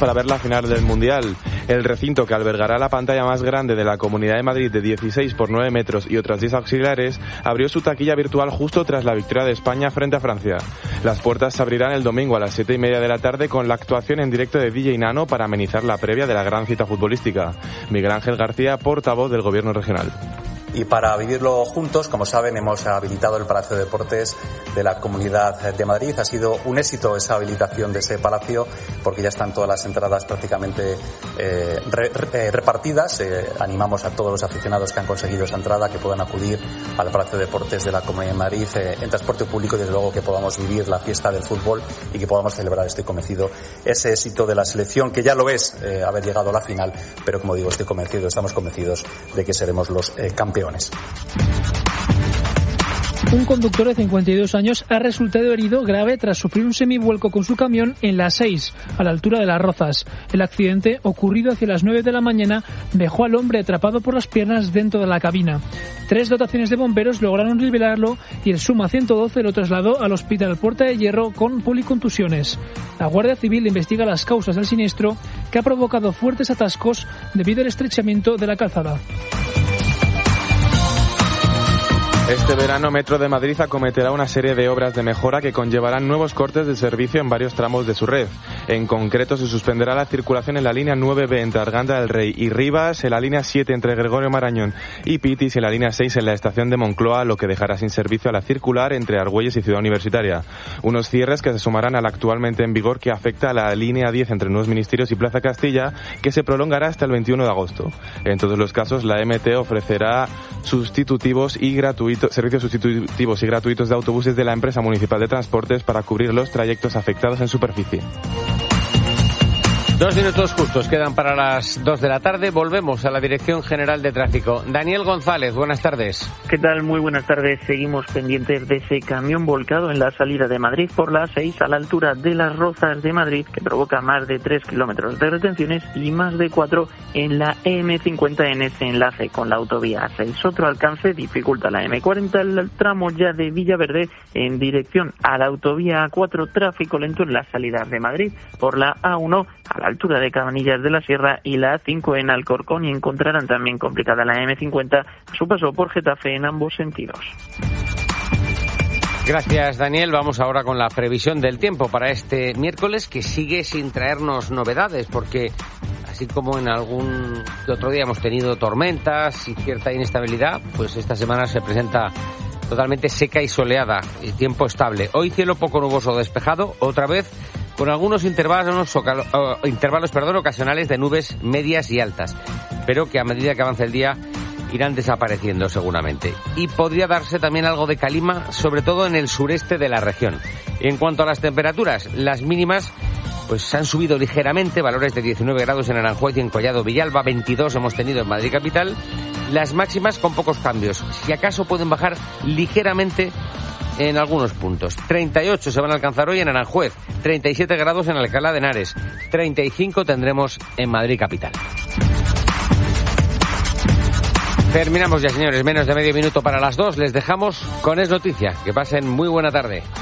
para ver la final del Mundial. El recinto, que albergará la pantalla más grande de la Comunidad de Madrid de 16 por 9 metros y otras 10 auxiliares, abrió su taquilla virtual justo tras la victoria de España frente a Francia. Las puertas se abrirán el domingo a las 7:30 de la tarde con la actuación en directo de DJ Nano para amenizar la previa de la gran cita futbolística. Miguel Ángel García, portavoz del Gobierno regional. Y para vivirlo juntos, como saben, hemos habilitado el Palacio de Deportes de la Comunidad de Madrid. Ha sido un éxito esa habilitación de ese palacio porque ya están todas las entradas prácticamente repartidas. Animamos a todos los aficionados que han conseguido esa entrada que puedan acudir al Palacio de Deportes de la Comunidad de Madrid en transporte público y desde luego que podamos vivir la fiesta del fútbol y que podamos celebrar, estoy convencido, ese éxito de la selección, que ya lo es haber llegado a la final, pero como digo, estamos convencidos de que seremos los campeones. Un conductor de 52 años ha resultado herido grave tras sufrir un semivuelco con su camión en la 6, a la altura de Las Rozas. El accidente, ocurrido hacia las 9 de la mañana, dejó al hombre atrapado por las piernas dentro de la cabina. 3 dotaciones de bomberos lograron liberarlo y el Suma 112 lo trasladó al Hospital Puerta de Hierro con policontusiones. La Guardia Civil investiga las causas del siniestro, que ha provocado fuertes atascos debido al estrechamiento de la calzada. Este verano Metro de Madrid acometerá una serie de obras de mejora que conllevarán nuevos cortes de servicio en varios tramos de su red. En concreto, se suspenderá la circulación en la línea 9B entre Arganda del Rey y Rivas, en la línea 7 entre Gregorio Marañón y Pitis y en la línea 6 en la estación de Moncloa, lo que dejará sin servicio a la circular entre Argüelles y Ciudad Universitaria. Unos cierres que se sumarán al actualmente en vigor que afecta a la línea 10 entre Nuevos Ministerios y Plaza Castilla, que se prolongará hasta el 21 de agosto. En todos los casos, la MT ofrecerá servicios sustitutivos y gratuitos de autobuses de la empresa municipal de transportes para cubrir los trayectos afectados en superficie. 2 minutos justos quedan para las 2 de la tarde. Volvemos a la Dirección General de Tráfico. Daniel González, buenas tardes. ¿Qué tal? Muy buenas tardes. Seguimos pendientes de ese camión volcado en la salida de Madrid por la 6 a la altura de Las Rozas de Madrid, que provoca más de 3 kilómetros de retenciones y más de 4 en la M50 en ese enlace con la autovía A6. Otro alcance dificulta la M40, el tramo ya de Villaverde en dirección a la autovía A4, tráfico lento en las salidas de Madrid por la A1 a la altura de Cabanillas de la Sierra y la A5 en Alcorcón, y encontrarán también complicada la M50 a su paso por Getafe en ambos sentidos. Gracias, Daniel. Vamos ahora con la previsión del tiempo para este miércoles, que sigue sin traernos novedades, porque así como en algún otro día hemos tenido tormentas y cierta inestabilidad, pues esta semana se presenta totalmente seca y soleada y tiempo estable. Hoy cielo poco nuboso despejado, otra vez con algunos intervalos ocasionales de nubes medias y altas, pero que a medida que avance el día irán desapareciendo seguramente. Y podría darse también algo de calima, sobre todo en el sureste de la región. En cuanto a las temperaturas, las mínimas pues han subido ligeramente, valores de 19 grados en Aranjuez y en Collado Villalba, 22 hemos tenido en Madrid capital. Las máximas con pocos cambios, si acaso pueden bajar ligeramente en algunos puntos. 38 se van a alcanzar hoy en Aranjuez, 37 grados en Alcalá de Henares, 35 tendremos en Madrid capital. Terminamos ya, señores, menos de medio minuto para las 2. Les dejamos con Es Noticia. Que pasen muy buena tarde.